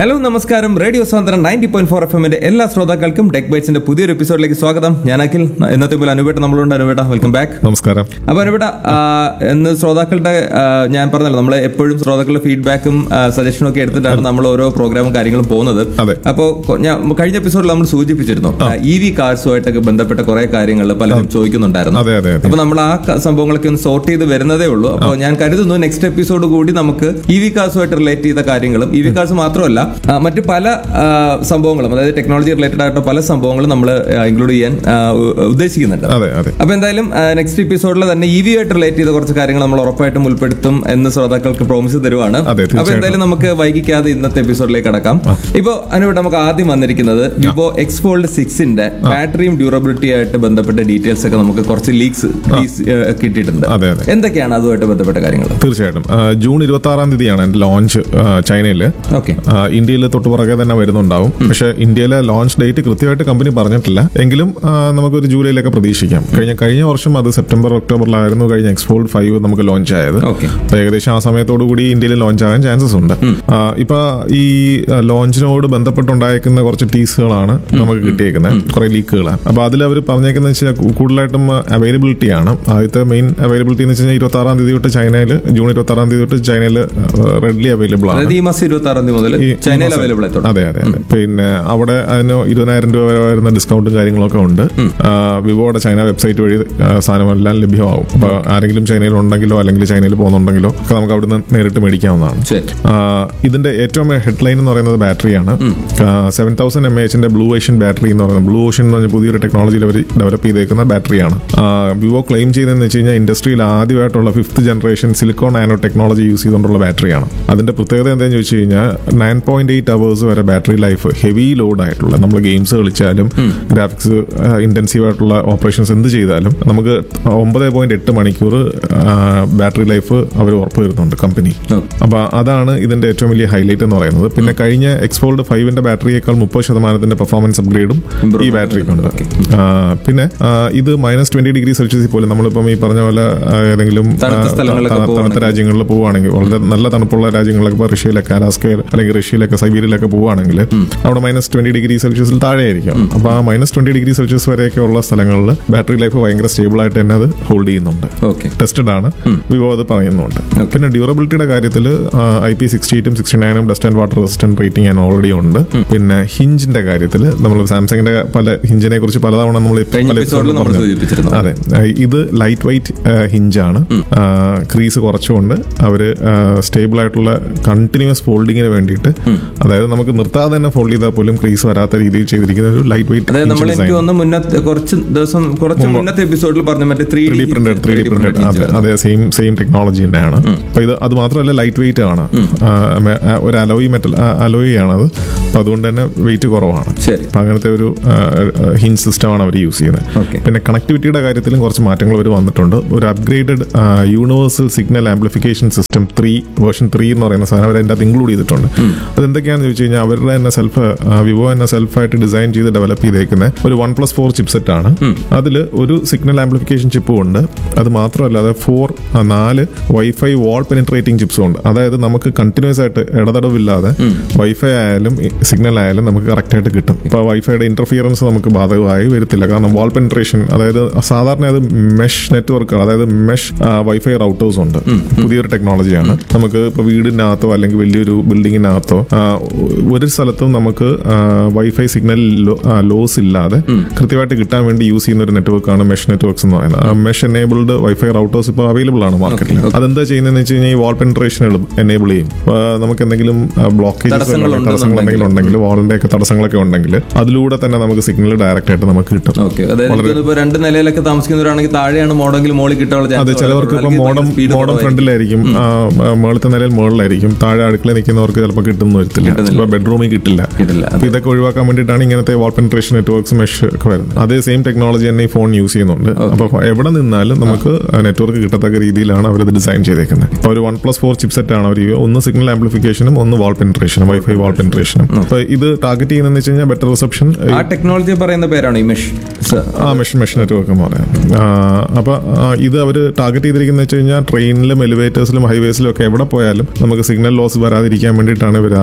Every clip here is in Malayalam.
ഹലോ നമസ്കാരം. റേഡിയോ സ്വാതന്ത്ര്യം 90.4 FM എല്ലാ ശ്രോതാക്കൾക്കും ടെക് ബൈറ്റ്സിന്റെ പുതിയൊരു എപ്പിസോഡിലേക്ക് സ്വാഗതം. ഞാൻ അഖിൽ. ഇന്നത്തെ പോലെ അനുവേട്ട നമ്മളുണ്ട്. അനുവേട്ട, വെൽക്കം ബാക്ക്. നമസ്കാരം. അപ്പൊ അനുവേട്ട, ഇന്ന് ശ്രോതാക്കളുടെ ഞാൻ പറഞ്ഞല്ലോ, നമ്മൾ എപ്പോഴും ശ്രോതാക്കളുടെ ഫീഡ്ബാക്കും സജഷനും ഒക്കെ എടുത്തിട്ടാണ് നമ്മൾ ഓരോ പ്രോഗ്രാമും കാര്യങ്ങളും പോകുന്നത്. അപ്പോൾ ഞാൻ കഴിഞ്ഞ എപ്പിസോഡിൽ നമ്മൾ സൂചിപ്പിച്ചിരുന്നു EV കാർസുമായിട്ടൊക്കെ ബന്ധപ്പെട്ട കുറെ കാര്യങ്ങൾ പലരും ചോദിക്കുന്നുണ്ടായിരുന്നു. അപ്പൊ നമ്മൾ ആ സംഭവങ്ങളൊക്കെ ഒന്ന് സോർട്ട് ചെയ്ത് വരുന്നതേ ഉള്ളൂ. അപ്പോൾ ഞാൻ കരുതുന്നു നെക്സ്റ്റ് എപ്പിസോഡ് കൂടി നമുക്ക് EV കാർസുമായിട്ട് റിലേറ്റ് ചെയ്ത കാര്യങ്ങളും EV കാർസ് മാത്രമല്ല മറ്റു പല സംഭവങ്ങളും, അതായത് ടെക്നോളജി റിലേറ്റഡ് ആയിട്ട് പല സംഭവങ്ങളും നമ്മൾ ഇൻക്ലൂഡ് ചെയ്യാൻ ഉദ്ദേശിക്കുന്നുണ്ട്. അപ്പൊ എന്തായാലും നെക്സ്റ്റ് എപ്പിസോഡിൽ തന്നെ EV ആയിട്ട് റിലേറ്റ് ചെയ്ത കുറച്ച് കാര്യങ്ങൾ നമ്മൾ ഉറപ്പായിട്ടും ഉൾപ്പെടുത്തും എന്ന് ശ്രോതാക്കൾക്ക് പ്രോമിസ് തരുവാണ്. അപ്പൊ എന്തായാലും നമുക്ക് വൈകിക്കാതെ ഇന്നത്തെ എപ്പിസോഡിലേക്ക് കടക്കാം. ഇപ്പൊ അതിനുവേണ്ടി നമുക്ക് ആദ്യം വന്നിരിക്കുന്നത് വിവോ X Fold 6ന്റെ ബാറ്ററിയും ഡ്യൂറബിലിറ്റി ആയിട്ട് ബന്ധപ്പെട്ട ഡീറ്റെയിൽസ് ഒക്കെ നമുക്ക് കുറച്ച് ലീക്സ് കിട്ടിയിട്ടുണ്ട്. എന്തൊക്കെയാണ് അതുമായിട്ട് ബന്ധപ്പെട്ട കാര്യങ്ങൾ? തീർച്ചയായിട്ടും ജൂൺ 26-ാം തീയതിയാണ് ലോഞ്ച് ചൈനയില്. ഇന്ത്യയിൽ തൊട്ടുപുറകെ തന്നെ വരുന്നുണ്ടാവും. പക്ഷെ ഇന്ത്യയിലെ ലോഞ്ച് ഡേറ്റ് കൃത്യമായിട്ട് കമ്പനി പറഞ്ഞിട്ടില്ല. എങ്കിലും നമുക്കൊരു ജൂലൈയിലൊക്കെ പ്രതീക്ഷിക്കാം. കഴിഞ്ഞ വർഷം അത് സെപ്റ്റംബർ ഒക്ടോബറിലായിരുന്നു കഴിഞ്ഞ X Fold 5 നമുക്ക് ലോഞ്ച് ആയത്. ഏകദേശം ആ സമയത്തോടു കൂടി ഇന്ത്യയിൽ ലോഞ്ച് ആകാൻ ചാൻസസ് ഉണ്ട്. ഇപ്പൊ ഈ ലോഞ്ചിനോട് ബന്ധപ്പെട്ടുണ്ടായിരിക്കുന്ന കുറച്ച് ടീസുകളാണ് നമുക്ക് കിട്ടിയേക്കുന്നത്, കുറെ ലീക്കുകളാണ്. അപ്പൊ അതിൽ അവർ പറഞ്ഞേക്കുന്നത് വെച്ചാൽ കൂടുതലായിട്ടും അവൈലബിലിറ്റി ആണ്. ആദ്യത്തെ മെയിൻ അവൈലബിലിറ്റി എന്ന് വെച്ചാൽ 26-ാം തീയതി തൊട്ട് ചൈനയിൽ, ജൂൺ 26-ാം തീയതി തൊട്ട് ചൈനയിൽ റെഡ്ലി അവൈലബിൾ ആണ്. അതെ. പിന്നെ അവിടെ അതിന് 20,000 രൂപ വരെ വരുന്ന ഡിസ്കൗണ്ടും കാര്യങ്ങളൊക്കെ ഉണ്ട്. വിവോയുടെ ചൈന വെബ്സൈറ്റ് വഴി സാധനമെല്ലാം ലഭ്യമാകും. അപ്പൊ ആരെങ്കിലും ചൈനയിൽ ഉണ്ടെങ്കിലോ അല്ലെങ്കിൽ ചൈനയിൽ പോകുന്നുണ്ടെങ്കിലോ ഒക്കെ നമുക്ക് അവിടുന്ന് നേരിട്ട് മേടിക്കാവുന്നതാണ്. ഇതിന്റെ ഏറ്റവും ഹെഡ്ലൈൻ എന്ന് പറയുന്നത് ബാറ്ററിയാണ്. 7000 mAh ബ്ലൂ ഓഷ്യൻ ബാറ്ററി എന്ന് പറയുന്നത്, ബ്ലൂ ഓഷ്യൻ എന്ന് പറഞ്ഞ പുതിയൊരു ടെക്നോളജിയിൽ അവർ ഡെവലപ്പ് ചെയ്തേക്കുന്ന ബാറ്ററിയാണ്. വിവോ ക്ലെയിം ചെയ്തതെന്ന് വെച്ച് കഴിഞ്ഞാൽ ഇൻഡസ്ട്രിയിൽ ആദ്യമായിട്ടുള്ള 5th generation silicone nano technology use ചെയ്തുകൊണ്ടുള്ള ബാറ്ററിയാണ്. അതിന്റെ പ്രത്യേകത എന്താണെന്ന് ചോദിച്ചു കഴിഞ്ഞാൽ 9.8 hours വരെ ബാറ്ററി ലൈഫ്, ഹെവി ലോഡ് ആയിട്ടുള്ള, നമ്മൾ ഗെയിംസ് കളിച്ചാലും ഗ്രാഫിക്സ് ഇന്റൻസീവ് ആയിട്ടുള്ള ഓപ്പറേഷൻസ് എന്ത് ചെയ്താലും നമുക്ക് 9.8 മണിക്കൂർ ബാറ്ററി ലൈഫ് അവർ ഉറപ്പ് വരുന്നുണ്ട് കമ്പനി. അപ്പൊ അതാണ് ഇതിന്റെ ഏറ്റവും വലിയ ഹൈലൈറ്റ് എന്ന് പറയുന്നത്. പിന്നെ കഴിഞ്ഞ X Fold 5ന്റെ ബാറ്ററിയേക്കാൾ 30% പെർഫോമൻസ് അപ്ഗ്രേഡും ഈ ബാറ്ററിക്കുണ്ട്. പിന്നെ ഇത് -20°C പോലും നമ്മളിപ്പം ഈ പറഞ്ഞ പോലെ ഏതെങ്കിലും തണുത്ത രാജ്യങ്ങളിൽ പോവുകയാണെങ്കിൽ, വളരെ നല്ല തണുപ്പുള്ള രാജ്യങ്ങളിലൊക്കെ ഇപ്പോൾ റഷ്യയിലൊക്കെ, അലാസ്കയിൽ അല്ലെങ്കിൽ റഷ്യയിലൊക്കെ സൈബീരിയയിലൊക്കെ പോവുകയാണെങ്കിൽ അവിടെ -20°C താഴെ ആയിരിക്കും. അപ്പൊ ആ -20°C വരെയൊക്കെ ഉള്ള സ്ഥലങ്ങളിൽ ബാറ്ററി ലൈഫ് ഭയങ്കര സ്റ്റേബിൾ ആയിട്ട് തന്നെ അത് ഹോൾഡ് ചെയ്യുന്നുണ്ട്. ടെസ്റ്റഡ് ആണ്, വിവോ അത് പറയുന്നുണ്ട്. പിന്നെ ഡ്യൂറബിലിറ്റിയുടെ കാര്യത്തിൽ IP68ഉം 69ഉം dust and water resistant rating ഞാൻ ഓൾറെഡി ഉണ്ട്. പിന്നെ ഹിഞ്ചിന്റെ കാര്യത്തിൽ നമ്മൾ സാംസങ്ങിന്റെ പല ഹിഞ്ചിനെ കുറിച്ച് പലതവണ നമ്മൾ അതെ, ഇത് ലൈറ്റ് വെയിറ്റ് ഹിഞ്ചാണ്. ക്രീസ് കുറച്ചുകൊണ്ട് അവര് സ്റ്റേബിൾ ആയിട്ടുള്ള കണ്ടിന്യൂസ് ഫോൾഡിങ്ങിന് വേണ്ടിയിട്ട്, അതായത് നമുക്ക് നിർത്താതെ തന്നെ ഫോൾഡ് ചെയ്താൽ പോലും ക്രീസ് വരാത്ത രീതിയിൽ ചെയ്തിരിക്കുന്ന ഒരു ലൈറ്റ് വെയിറ്റ്. കുറച്ച് എപ്പിസോഡിൽ പറഞ്ഞ 3D പ്രിന്റഡ് അതെ, സെയിം ടെക്നോളജി തന്നെയാണ്. അപ്പൊ ഇത് അത് മാത്രമല്ല ലൈറ്റ് വെയിറ്റ് ആണ്, ഒരു അലോയ് മെറ്റൽ അലോയ് ആണത്. അപ്പൊ അതുകൊണ്ട് തന്നെ വെയിറ്റ് കുറവാണ്. അപ്പൊ അങ്ങനത്തെ ഒരു ഹിഞ്ച് സിസ്റ്റമാണ് അവർ യൂസ് ചെയ്യുന്നത്. പിന്നെ കണക്ടിവിറ്റിയുടെ കാര്യത്തിലും കുറച്ച് മാറ്റങ്ങൾ അവർ വന്നിട്ടുണ്ട്. ഒരു upgraded universal signal amplification system version 3 എന്ന് പറയുന്ന സാധനം അവർ അതിൻ്റെ അത് ഇൻക്ലൂഡ് ചെയ്തിട്ടുണ്ട്. അതെന്തൊക്കെയാണെന്ന് ചോദിച്ചു കഴിഞ്ഞാൽ അവരുടെ തന്നെ വിവോ തന്നെ സെൽഫായിട്ട് ഡിസൈൻ ചെയ്ത് ഡെവലപ്പ് ചെയ്തേക്കുന്ന ഒരു 1+4 ചിപ്സെറ്റ് ആണ്. അതിൽ ഒരു സിഗ്നൽ ആംപ്ലിഫിക്കേഷൻ ചിപ്പും ഉണ്ട്. അത് മാത്രമല്ല 4 വൈഫൈ വാൾ പെനിട്രേറ്റിംഗ് ചിപ്സും ഉണ്ട്. അതായത് നമുക്ക് കണ്ടിന്യൂസ് ആയിട്ട് ഇടതടവില്ലാതെ വൈഫൈ ആയാലും സിഗ്നൽ ആയാലും നമുക്ക് കറക്റ്റ് ആയിട്ട് കിട്ടും. ഇപ്പൊ വൈഫൈയുടെ ഇന്റർഫിയറൻസ് നമുക്ക് ബാധകമായി വരത്തില്ല. കാരണം വാൾ പെനിട്രേഷൻ, അതായത് സാധാരണ അത് മെഷ് നെറ്റ്വർക്ക്, അതായത് മെഷ് വൈഫൈ റൗട്ടേഴ്സ് ഉണ്ട്. പുതിയൊരു ടെക്നോളജിയാണ്. നമുക്ക് ഇപ്പൊ വീടിനകത്തോ അല്ലെങ്കിൽ വലിയൊരു ബിൽഡിങ്ങിനകത്തോ ഒരു സ്ഥലത്തും നമുക്ക് വൈഫൈ സിഗ്നൽ ലോസ് ഇല്ലാതെ കൃത്യമായിട്ട് കിട്ടാൻ വേണ്ടി യൂസ് ചെയ്യുന്ന ഒരു നെറ്റ്വർക്കാണ് മെഷ് നെറ്റ്വർക്ക്സ് എന്ന് പറയുന്നത്. മെഷ് എനേബിൾഡ് വൈഫൈ റൗട്ടേഴ്സ് ഇപ്പോൾ അവൈലബിൾ ആണ് മാർക്കറ്റിൽ. അതെന്താ ചെയ്യുന്നതെന്ന് വെച്ച് കഴിഞ്ഞാൽ ഈ വാൾ പെനിട്രേഷൻ എനേബിൾ ചെയ്യും. നമുക്ക് എന്തെങ്കിലും ബ്ലോക്കേജസ് തടസ്സങ്ങൾ എന്തെങ്കിലും ഉണ്ടെങ്കിൽ, വാളിന്റെ ഒക്കെ തടസ്സങ്ങളൊക്കെ ഉണ്ടെങ്കിൽ അതിലൂടെ തന്നെ നമുക്ക് സിഗ്നൽ ഡയറക്റ്റ് ആയിട്ട് നമുക്ക് കിട്ടും. രണ്ട് നിലയിലൊക്കെ താമസിക്കുന്നവരാണെങ്കിൽ താഴെയാണ് മോഡെങ്കിൽ മോളിൽ കിട്ടാനുള്ള. അതെ, ചിലവർക്ക് ഇപ്പൊ മോഡം ഫ്രണ്ടിലായിരിക്കും, മേളത്തെ നിലയിൽ മുകളിലായിരിക്കും, താഴെ അടുക്കള നിൽക്കുന്നവർക്ക് ചിലപ്പോൾ കിട്ടുന്നു വരത്തില്ല, ചിലപ്പോൾ ബെഡ്റൂമിൽ കിട്ടില്ല. അപ്പൊ ഇതൊക്കെ ഒഴിവാക്കാൻ വേണ്ടിയിട്ടാണ് ഇങ്ങനത്തെ വാൾ പെനിട്രേഷൻ നെറ്റ്വർക്ക്സ് മെഷ് ഒക്കെ വരുന്നത്. അതേ സെയിം ടെക്നോളജി തന്നെ ഈ ഫോൺ യൂസ് ചെയ്യുന്നുണ്ട്. അപ്പൊ എവിടെ നിന്നാലും നമുക്ക് നെറ്റ്വർക്ക് കിട്ടത്തക്ക രീതിയിലാണ് അവരത് ഡിസൈൻ ചെയ്തേക്കുന്നത്. അപ്പൊ ഒരു 1+4 ചിപ്സെറ്റ് ആണ് അവർ. ഒന്ന് സിഗ്നൽ ആംപ്ലിഫിക്കേഷനും ഒന്ന് വാൾ പെനിട്രേഷനും, വൈഫൈ വാൾ പെനിട്രേഷനും. അപ്പൊ ഇത് ടാർഗറ്റ് ചെയ്യുന്നതെന്ന് വെച്ച് കഴിഞ്ഞാൽ ബെറ്റർ റിസപ്ഷൻ. ആ ടെക്നോളജി പറയുന്ന പേരാണ് ഈ മെഷ് നെറ്റ്വർക്ക് എന്ന് പറയാം. അപ്പൊ ഇത് അവർ ടാർഗറ്റ് ചെയ്തിരിക്കുന്നത് വെച്ച് കഴിഞ്ഞാൽ ട്രെയിനിലും എലിവേറ്റേഴ്സിലും ഹൈവേസിലും ഒക്കെ എവിടെ പോയാലും നമുക്ക് സിഗ്നൽ ലോസ് വരാതിരിക്കാൻ വേണ്ടിയിട്ടാണ് ഇവർ ആ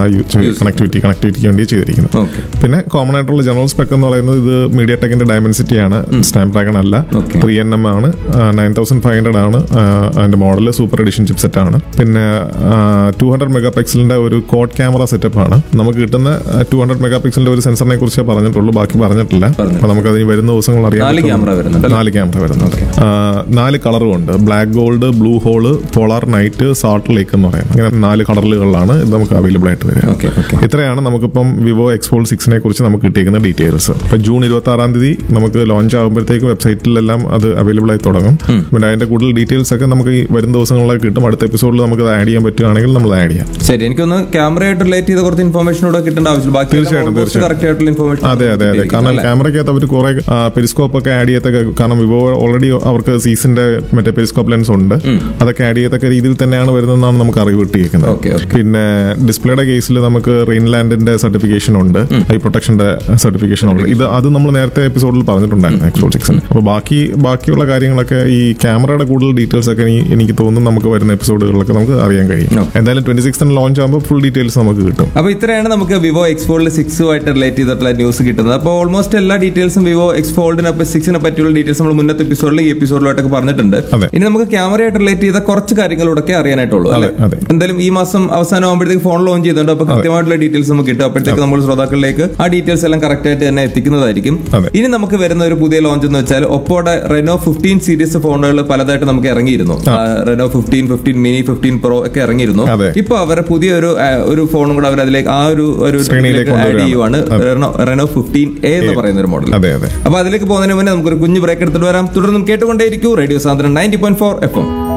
കണക്ടിവിറ്റിക്ക് വേണ്ടി ചെയ്തിരിക്കുന്നത്. പിന്നെ കോമൺ ആയിട്ടുള്ള ജനറൽ സ്പെക് എന്ന് പറയുന്നത് ഇത് മീഡിയ ടെക്കിന്റെ ഡയമൻസിറ്റി ആണ്, സ്നാപ്ഡ്രാഗൺ അല്ല. 3nm ആണ്, 9500 ആണ് അതിന്റെ മോഡൽ. സൂപ്പർ എഡിഷൻ ചിപ്സെറ്റ് ആണ്. പിന്നെ 200 മെഗാ പിക്സലിന്റെ ഒരു കോഡ് ക്യാമറ സെറ്റപ്പ് ആണ്. നമുക്ക് കിട്ടുന്ന 200 മെഗാ പിക്സലിന്റെ ഒരു സെൻസറിനെ കുറിച്ച് പറഞ്ഞിട്ടുള്ളൂ, ബാക്കി പറഞ്ഞിട്ടില്ല. അപ്പൊ നമുക്ക് അതിന് വരുന്ന ദിവസങ്ങൾ അറിയാം. 4 ക്യാമറ വരുന്നുണ്ട്. 4 കളറും ഉണ്ട്, black gold, blue hall, polar night, salt ലേക്ക് എന്ന് പറയുന്നത്. അങ്ങനെ 4 കളറുകളിലാണ് ഇത് നമുക്ക് അവൈലബിൾ ആയിട്ട് വരിക. ഇത്രയാണ് നമുക്കിപ്പം വിവോ എക്സ്ഫോൾഡ് 6നെ കുറിച്ച് നമുക്ക് കിട്ടിയിരിക്കുന്ന ഡീറ്റെയിൽസ്. ഇപ്പൊ ജൂൺ 26 നമുക്ക് ലോഞ്ച് ആകുമ്പോഴത്തേക്ക് വെബ്സൈറ്റിലെല്ലാം അത് അവൈലബിൾ ആയി തുടങ്ങും. പിന്നെ അതിന്റെ കൂടുതൽ ഡീറ്റെയിൽസ് ഒക്കെ നമുക്ക് ഈ വരും ദിവസങ്ങളിലേക്ക് കിട്ടും. അടുത്ത എപ്പിസോഡിൽ നമുക്ക് ആഡ് ചെയ്യാൻ പറ്റുകയാണെങ്കിൽ നമ്മൾ ആഡ് ചെയ്യാം. ശരി, എനിക്കൊന്ന് ക്യാമറയായിട്ട് റിലേറ്റ് ചെയ്ത കുറച്ച് ഇൻഫോർമേഷൻ കൂടെ കിട്ടേണ്ട ആവശ്യമില്ല. തീർച്ചയായിട്ടും. അതെ. കാരണം ക്യാമറയ്ക്കകത്ത് അവർ കുറെ പെരിസ്കോപ്പ് ഒക്കെ ആഡ് ചെയ്യത്തൊക്കെ, കാരണം വിവോ ഓൾറെഡി അവർക്ക് സീസിന്റെ മറ്റേ പെരിസ്കോപ്പ് ലെൻസ് ഉണ്ട്, അതൊക്കെ ആഡ് ചെയ്യത്തക്ക രീതിയിൽ തന്നെയാണ് വരുന്നതെന്നാണ് നമുക്ക് അറിവ് കിട്ടിയിരിക്കുന്നത്. പിന്നെ ഡിസ്പ്ലേയുടെ കേസിൽ നമുക്ക് റെയിൻലാൻഡിന്റെ സർട്ടിഫിക്കേഷൻ ഉണ്ട്, ഹൈ പ്രൊട്ടക്ഷന്റെ സർട്ടിഫിക്കേഷൻ ഉണ്ട്. അത് നമ്മൾ നേരത്തെ എപ്പിസോഡിൽ പറഞ്ഞിട്ടുണ്ടായിരുന്നു എക്സ്ഫോൾഡ് 6. അപ്പോൾ ബാക്കിയുള്ള കാര്യങ്ങളൊക്കെ ഈ ക്യാമറയുടെ കൂടുതൽ ഡീറ്റെയിൽസ് ഒക്കെ എനിക്ക് തോന്നുന്നു നമുക്ക് വരുന്ന എപ്പിസോഡുകളിലൊക്കെ നമുക്ക് അറിയാൻ കഴിയും. എന്തായാലും 26 ലോഞ്ച് ആകുമ്പോൾ ഫുൾ ഡീറ്റെയിൽസ് നമുക്ക് കിട്ടും. അപ്പോൾ ഇത്രയാണ് നമുക്ക് വിവോ എക്സ്ഫോൾഡ് 6 റിലേറ്റ് ചെയ്തിട്ടുള്ള ന്യൂസ് കിട്ടുന്നത്. അപ്പോൾ ഓൾമോസ്റ്റ് എല്ലാ ഡീറ്റെയിൽസും വിവോ എക്സ്ഫോൾഡിനെ 6നെ പറ്റിയുള്ള ഡീറ്റെയിൽസ് നമ്മൾ മുന്നത്തെ എപ്പിസോഡിൽ ഈ എപ്പിസോഡിലോട്ടൊക്കെ പറഞ്ഞിട്ടുണ്ട്. ഇനി നമുക്ക് ക്യാമറയായിട്ട് റിലേറ്റ് ചെയ്ത കുറച്ച് കാര്യങ്ങളോടൊക്കെ അറിയാനായിട്ടുള്ളൂ. എന്തായാലും ഈ മാസം അവസാനം ആകുമ്പോഴത്തേക്ക് ഫോൺ ലോഞ്ച് ചെയ്തിട്ടുണ്ട്. അപ്പോൾ കൃത്യമായിട്ടുള്ള ഡീറ്റെയിൽസ് നമുക്ക് കിട്ടും. അപ്പോഴത്തേക്ക് നമ്മൾ ശ്രോതാക്കളിലേക്ക് ആ ഡീറ്റെയിൽസ് എല്ലാം കറക്റ്റ് ആയിട്ട് തന്നെ എത്തിക്കുന്നതായിരിക്കും. ഇനി നമുക്ക് വരുന്ന ഒരു പുതിയ ലോഞ്ച് എന്ന് വെച്ചാൽ ഒപ്പോയുടെ റെനോ 15 സീരീസ് ഫോണുകൾ പലതായിട്ട് നമുക്ക് ഇറങ്ങിയിരുന്നു. റെനോ 15, 15 മിനി, 15 പ്രോ ഒക്കെ ഇറങ്ങിയിരുന്നു. ഇപ്പൊ അവരെ പുതിയ ഒരു ഫോണും കൂടെ അവർ അതിലേക്ക് ആ ഒരു ആഡ് ചെയ്യുവാണ്, റെനോ 15A എന്ന് പറയുന്ന ഒരു മോഡൽ. അപ്പൊ അതിലേക്ക് പോകുന്നതിന് മുന്നേ നമുക്കൊരു കുഞ്ഞു ബ്രേക്ക് എടുത്തിട്ട് വരാം. തുടർന്നും കേട്ടുകൊണ്ടേയിരിക്കും റേഡിയോ സാന്ദ്രൻ 90.4 FM.